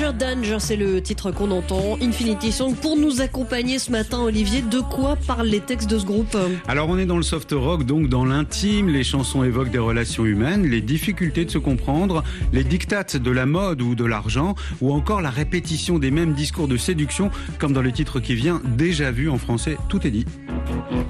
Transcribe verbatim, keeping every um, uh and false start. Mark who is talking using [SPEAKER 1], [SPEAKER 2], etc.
[SPEAKER 1] Danger, Danger, c'est le titre qu'on entend. Infinity Song. Pour nous accompagner ce matin, Olivier, de quoi parlent les textes de ce groupe ?
[SPEAKER 2] Alors on est dans le soft rock, donc dans l'intime. Les chansons évoquent des relations humaines, les difficultés de se comprendre, les dictates de la mode ou de l'argent, ou encore la répétition des mêmes discours de séduction, comme dans le titre qui vient, Déjà vu en français, tout est dit.